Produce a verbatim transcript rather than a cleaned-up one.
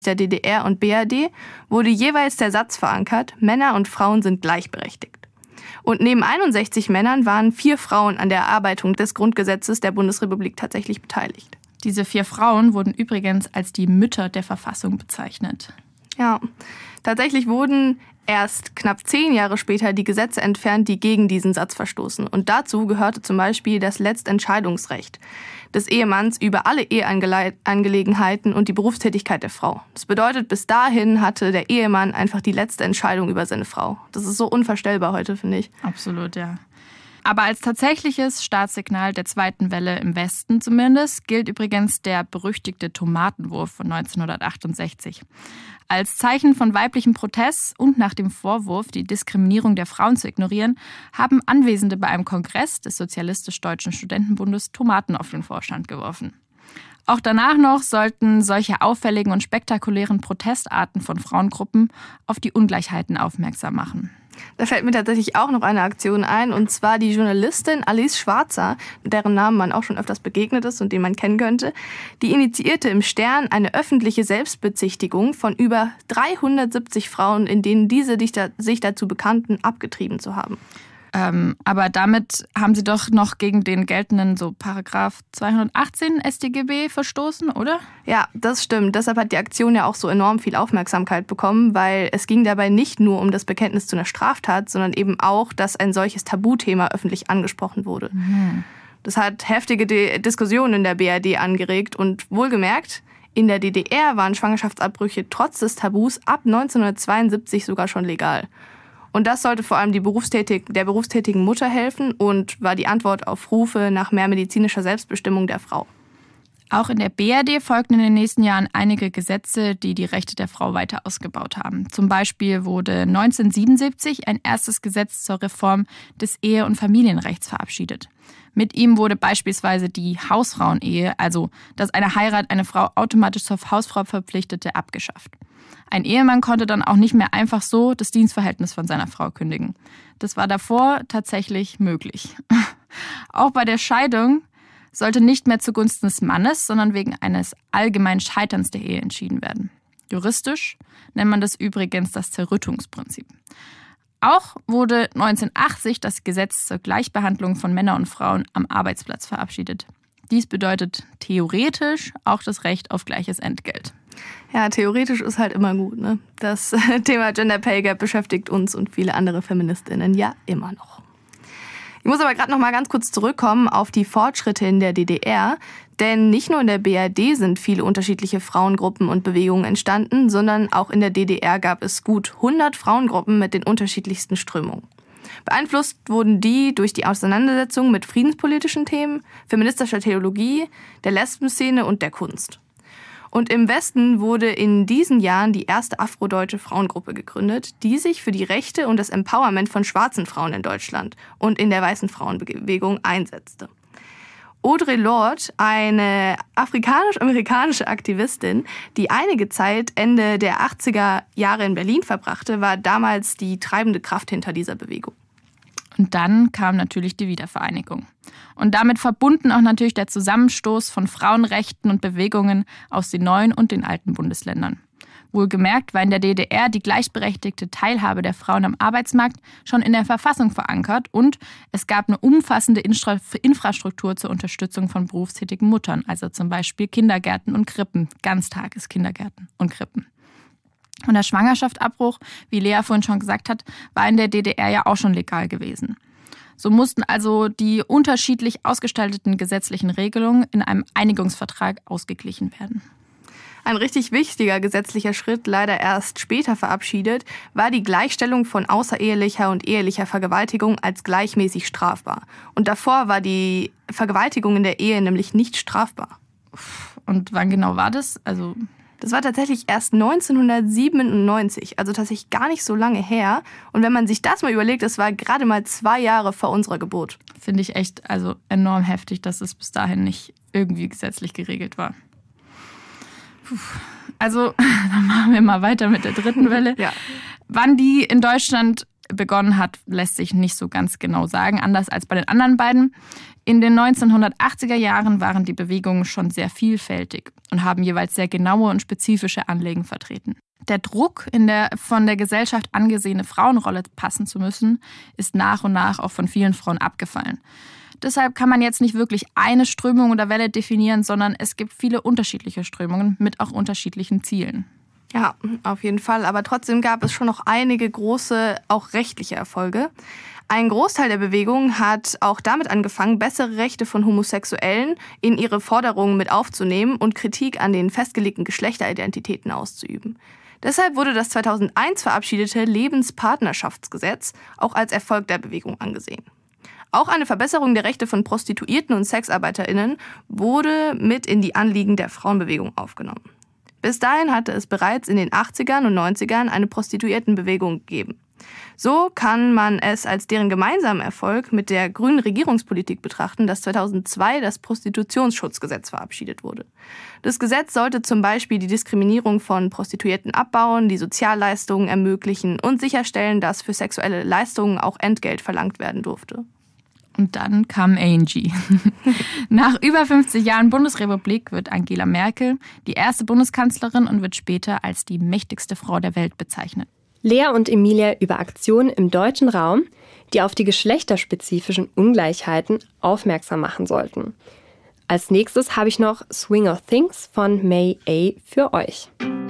der D D R und B R D wurde jeweils der Satz verankert, Männer und Frauen sind gleichberechtigt. Und neben einundsechzig Männern waren vier Frauen an der Erarbeitung des Grundgesetzes der Bundesrepublik tatsächlich beteiligt. Diese vier Frauen wurden übrigens als die Mütter der Verfassung bezeichnet. Ja, tatsächlich wurden erst knapp zehn Jahre später die Gesetze entfernt, die gegen diesen Satz verstoßen. Und dazu gehörte zum Beispiel das Letztentscheidungsrecht des Ehemanns über alle Eheangelegenheiten und die Berufstätigkeit der Frau. Das bedeutet, bis dahin hatte der Ehemann einfach die letzte Entscheidung über seine Frau. Das ist so unvorstellbar heute, finde ich. Absolut, ja. Aber als tatsächliches Startsignal der zweiten Welle im Westen zumindest gilt übrigens der berüchtigte Tomatenwurf von neunzehnhundertachtundsechzig. Als Zeichen von weiblichem Protest und nach dem Vorwurf, die Diskriminierung der Frauen zu ignorieren, haben Anwesende bei einem Kongress des Sozialistisch-Deutschen Studentenbundes Tomaten auf den Vorstand geworfen. Auch danach noch sollten solche auffälligen und spektakulären Protestarten von Frauengruppen auf die Ungleichheiten aufmerksam machen. Da fällt mir tatsächlich auch noch eine Aktion ein, und zwar die Journalistin Alice Schwarzer, deren Namen man auch schon öfters begegnet ist und den man kennen könnte. Die initiierte im Stern eine öffentliche Selbstbezichtigung von über dreihundertsiebzig Frauen, in denen diese sich dazu bekannten, abgetrieben zu haben. Ähm, aber damit haben sie doch noch gegen den geltenden so Paragraph zweihundertachtzehn S t G B verstoßen, oder? Ja, das stimmt. Deshalb hat die Aktion ja auch so enorm viel Aufmerksamkeit bekommen, weil es ging dabei nicht nur um das Bekenntnis zu einer Straftat, sondern eben auch, dass ein solches Tabuthema öffentlich angesprochen wurde. Mhm. Das hat heftige De- Diskussionen in der B R D angeregt und wohlgemerkt, in der D D R waren Schwangerschaftsabbrüche trotz des Tabus ab neunzehnhundertzweiundsiebzig sogar schon legal. Und das sollte vor allem die berufstätig, der berufstätigen Mutter helfen und war die Antwort auf Rufe nach mehr medizinischer Selbstbestimmung der Frau. Auch in der B R D folgten in den nächsten Jahren einige Gesetze, die die Rechte der Frau weiter ausgebaut haben. Zum Beispiel wurde neunzehnhundertsiebenundsiebzig ein erstes Gesetz zur Reform des Ehe- und Familienrechts verabschiedet. Mit ihm wurde beispielsweise die Hausfrauenehe, also dass eine Heirat eine Frau automatisch zur Hausfrau verpflichtete, abgeschafft. Ein Ehemann konnte dann auch nicht mehr einfach so das Dienstverhältnis von seiner Frau kündigen. Das war davor tatsächlich möglich. Auch bei der Scheidung sollte nicht mehr zugunsten des Mannes, sondern wegen eines allgemeinen Scheiterns der Ehe entschieden werden. Juristisch nennt man das übrigens das Zerrüttungsprinzip. Auch wurde neunzehnhundertachtzig das Gesetz zur Gleichbehandlung von Männern und Frauen am Arbeitsplatz verabschiedet. Dies bedeutet theoretisch auch das Recht auf gleiches Entgelt. Ja, theoretisch ist halt immer gut, ne? Das Thema Gender Pay Gap beschäftigt uns und viele andere Feministinnen ja immer noch. Ich muss aber gerade noch mal ganz kurz zurückkommen auf die Fortschritte in der D D R, denn nicht nur in der B R D sind viele unterschiedliche Frauengruppen und Bewegungen entstanden, sondern auch in der D D R gab es gut hundert Frauengruppen mit den unterschiedlichsten Strömungen. Beeinflusst wurden die durch die Auseinandersetzung mit friedenspolitischen Themen, feministischer Theologie, der Lesbenszene und der Kunst. Und im Westen wurde in diesen Jahren die erste afrodeutsche Frauengruppe gegründet, die sich für die Rechte und das Empowerment von schwarzen Frauen in Deutschland und in der weißen Frauenbewegung einsetzte. Audre Lorde, eine afrikanisch-amerikanische Aktivistin, die einige Zeit Ende der achtziger Jahre in Berlin verbrachte, war damals die treibende Kraft hinter dieser Bewegung. Und dann kam natürlich die Wiedervereinigung. Und damit verbunden auch natürlich der Zusammenstoß von Frauenrechten und Bewegungen aus den neuen und den alten Bundesländern. Wohlgemerkt war in der D D R die gleichberechtigte Teilhabe der Frauen am Arbeitsmarkt schon in der Verfassung verankert und es gab eine umfassende Infra- Infrastruktur zur Unterstützung von berufstätigen Muttern, also zum Beispiel Kindergärten und Krippen, Ganztageskindergärten und Krippen. Und der Schwangerschaftsabbruch, wie Lea vorhin schon gesagt hat, war in der D D R ja auch schon legal gewesen. So mussten also die unterschiedlich ausgestalteten gesetzlichen Regelungen in einem Einigungsvertrag ausgeglichen werden. Ein richtig wichtiger gesetzlicher Schritt, leider erst später verabschiedet, war die Gleichstellung von außerehelicher und ehelicher Vergewaltigung als gleichmäßig strafbar. Und davor war die Vergewaltigung in der Ehe nämlich nicht strafbar. Und wann genau war das? Also Das war tatsächlich erst neunzehnhundertsiebenundneunzig, also tatsächlich gar nicht so lange her. Und wenn man sich das mal überlegt, das war gerade mal zwei Jahre vor unserer Geburt. Finde ich echt also enorm heftig, dass es bis dahin nicht irgendwie gesetzlich geregelt war. Puh. Also, dann machen wir mal weiter mit der dritten Welle. Ja. Wann die in Deutschland begonnen hat, lässt sich nicht so ganz genau sagen, anders als bei den anderen beiden. In den neunzehnhundertachtziger Jahren waren die Bewegungen schon sehr vielfältig. und haben jeweils sehr genaue und spezifische Anliegen vertreten. Der Druck, in der von der Gesellschaft angesehene Frauenrolle passen zu müssen, ist nach und nach auch von vielen Frauen abgefallen. Deshalb kann man jetzt nicht wirklich eine Strömung oder Welle definieren, sondern es gibt viele unterschiedliche Strömungen mit auch unterschiedlichen Zielen. Ja, auf jeden Fall. Aber trotzdem gab es schon noch einige große, auch rechtliche Erfolge. Ein Großteil der Bewegung hat auch damit angefangen, bessere Rechte von Homosexuellen in ihre Forderungen mit aufzunehmen und Kritik an den festgelegten Geschlechteridentitäten auszuüben. Deshalb wurde das zweitausendeins verabschiedete Lebenspartnerschaftsgesetz auch als Erfolg der Bewegung angesehen. Auch eine Verbesserung der Rechte von Prostituierten und SexarbeiterInnen wurde mit in die Anliegen der Frauenbewegung aufgenommen. Bis dahin hatte es bereits in den achtzigern und neunzigern eine Prostituiertenbewegung gegeben. So kann man es als deren gemeinsamen Erfolg mit der grünen Regierungspolitik betrachten, dass zweitausendzwei das Prostitutionsschutzgesetz verabschiedet wurde. Das Gesetz sollte zum Beispiel die Diskriminierung von Prostituierten abbauen, die Sozialleistungen ermöglichen und sicherstellen, dass für sexuelle Leistungen auch Entgelt verlangt werden durfte. Und dann kam A N G. Nach über fünfzig Jahren Bundesrepublik wird Angela Merkel die erste Bundeskanzlerin und wird später als die mächtigste Frau der Welt bezeichnet. Lea und Emilia über Aktionen im deutschen Raum, die auf die geschlechterspezifischen Ungleichheiten aufmerksam machen sollten. Als nächstes habe ich noch Swing of Things von May A für euch.